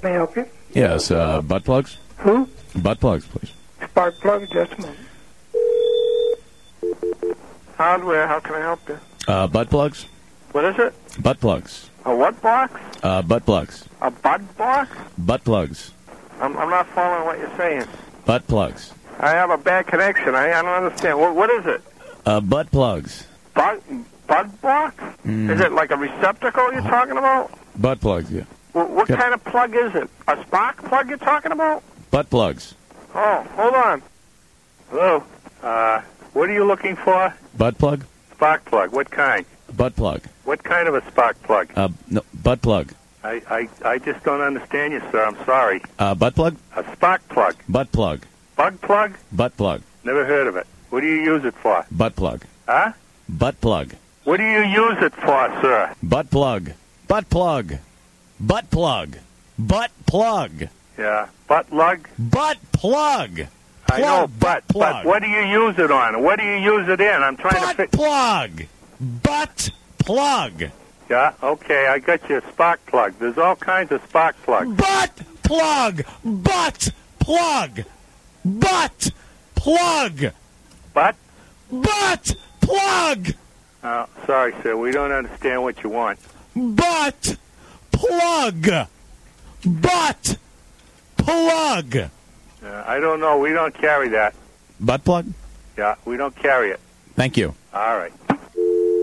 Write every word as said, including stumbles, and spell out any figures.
May I help you? Yes, uh, butt plugs? Who? Butt plugs, please. Spark plug, just a moment. Hardware, how can I help you? Uh, butt plugs? What is it? Butt plugs. A what box? Uh, butt plugs. A bud box? Butt plugs. I'm, I'm not following what you're saying. Butt plugs. I have a bad connection. I, I don't understand. What, what is it? Uh, butt plugs. Bud, bud box? Mm. Is it like a receptacle you're talking about? Butt plugs, yeah. What, what Yep. kind of plug is it? A spark plug you're talking about? Butt plugs. Oh, hold on. Hello. Uh, what are you looking for? Butt plug? Spark plug. What kind? Butt plug. What kind of a spark plug? Uh, no, butt plug. I, I, I just don't understand you, sir. I'm sorry. Uh, butt plug? A spark plug. Butt plug. Bug plug? Butt plug. Never heard of it. What do you use it for? Butt plug. Huh? Butt plug. What do you use it for, sir? Butt plug. Butt plug. Butt plug. Butt plug. Yeah. Butt lug? Butt plug. I know, but, plug. but what do you use it on? What do you use it in? I'm trying Butt to fit. plug. Butt plug. Yeah, okay, I got you a spark plug. There's all kinds of spark plugs. Butt plug. Butt plug. Butt plug. But? Butt plug. Oh, sorry, sir. We don't understand what you want. Butt plug. Butt plug. Uh, I don't know. We don't carry that. Butt plug? Yeah, we don't carry it. Thank you. All right.